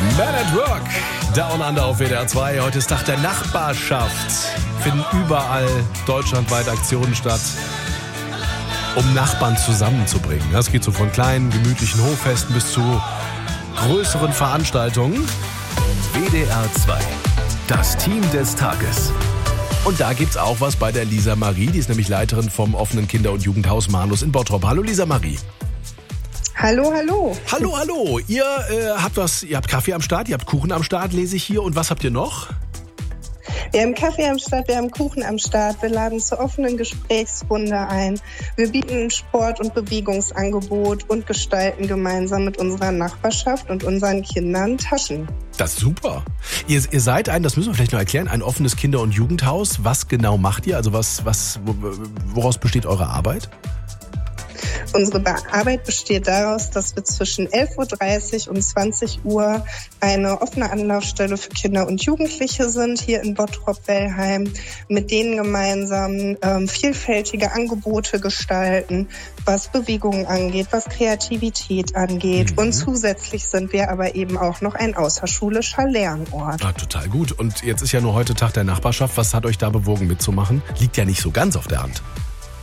Man at Work, Down Under auf WDR 2. Heute ist Tag der Nachbarschaft. Finden überall deutschlandweit Aktionen statt, um Nachbarn zusammenzubringen. Das geht so von kleinen, gemütlichen Hoffesten bis zu größeren Veranstaltungen. WDR 2, das Team des Tages. Und da gibt's auch was bei der Lisa Marie. Die ist nämlich Leiterin vom offenen Kinder- und Jugendhaus Malus in Bottrop. Hallo Lisa Marie. Hallo, hallo. Hallo, hallo. Ihr habt Kaffee am Start, ihr habt Kuchen am Start, lese ich hier. Und was habt ihr noch? Wir haben Kaffee am Start, wir haben Kuchen am Start, wir laden zur offenen Gesprächsrunde ein. Wir bieten ein Sport- und Bewegungsangebot und gestalten gemeinsam mit unserer Nachbarschaft und unseren Kindern Taschen. Das ist super. Ihr seid das müssen wir vielleicht noch erklären, ein offenes Kinder- und Jugendhaus. Was genau macht ihr? Also woraus besteht eure Arbeit? Unsere Arbeit besteht daraus, dass wir zwischen 11.30 Uhr und 20 Uhr eine offene Anlaufstelle für Kinder und Jugendliche sind, hier in Bottrop-Wellheim, mit denen gemeinsam vielfältige Angebote gestalten, was Bewegungen angeht, was Kreativität angeht. Und zusätzlich sind wir aber eben auch noch ein außerschulischer Lernort. Ah, total gut. Und jetzt ist ja nur heute Tag der Nachbarschaft. Was hat euch da bewogen mitzumachen? Liegt ja nicht so ganz auf der Hand.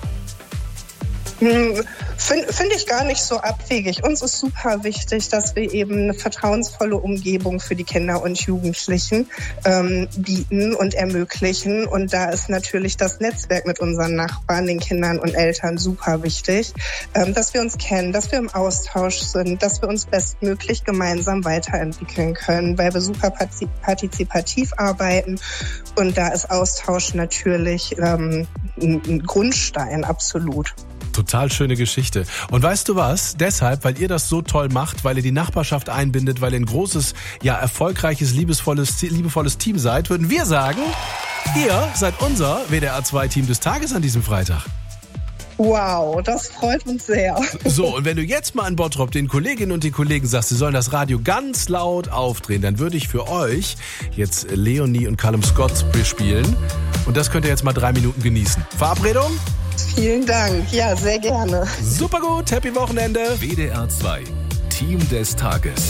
Finde ich gar nicht so abwegig. Uns ist super wichtig, dass wir eben eine vertrauensvolle Umgebung für die Kinder und Jugendlichen bieten und ermöglichen. Und da ist natürlich das Netzwerk mit unseren Nachbarn, den Kindern und Eltern super wichtig, dass wir uns kennen, dass wir im Austausch sind, dass wir uns bestmöglich gemeinsam weiterentwickeln können, weil wir super partizipativ arbeiten. Und da ist Austausch natürlich ein Grundstein, absolut. Total schöne Geschichte. Und weißt du was? Deshalb, weil ihr das so toll macht, weil ihr die Nachbarschaft einbindet, weil ihr ein großes, erfolgreiches, liebevolles Team seid, würden wir sagen, ihr seid unser WDR 2 Team des Tages an diesem Freitag. Wow, das freut uns sehr. So, und wenn du jetzt mal in Bottrop den Kolleginnen und den Kollegen sagst, sie sollen das Radio ganz laut aufdrehen, dann würde ich für euch jetzt Leonie und Callum Scott bespielen. Und das könnt ihr jetzt mal 3 Minuten genießen. Verabredung? Vielen Dank. Ja, sehr gerne. Super gut. Happy Wochenende. WDR 2, Team des Tages.